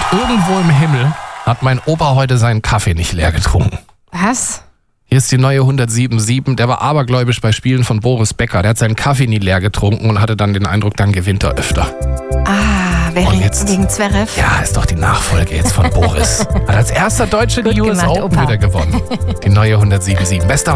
irgendwo im Himmel hat mein Opa heute seinen Kaffee nicht leer getrunken. Was? Hier ist die neue 107.7. Der war abergläubisch bei Spielen von Boris Becker. Der hat seinen Kaffee nie leer getrunken und hatte dann den Eindruck, dann gewinnt er öfter. Wegen Zverev? Ja, ist doch die Nachfolge jetzt von Boris. Hat als erster Deutscher die US gemacht, Open Opa. wieder gewonnen. Die neue 107.7. Bester